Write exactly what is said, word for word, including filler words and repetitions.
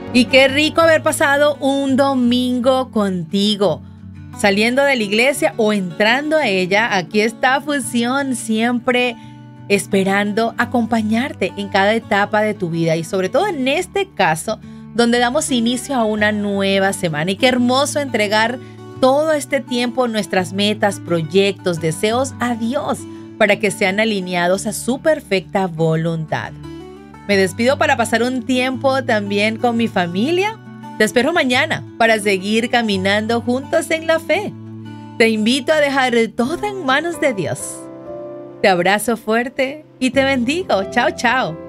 Y qué rico haber pasado un domingo contigo. Saliendo de la iglesia o entrando a ella, aquí está Fusión, siempre esperando acompañarte en cada etapa de tu vida y sobre todo en este caso, donde damos inicio a una nueva semana. Y qué hermoso entregar todo este tiempo nuestras metas, proyectos, deseos a Dios para que sean alineados a su perfecta voluntad. Me despido para pasar un tiempo también con mi familia. Te espero mañana para seguir caminando juntos en la fe. Te invito a dejar todo en manos de Dios. Te abrazo fuerte y te bendigo. Chao, chao.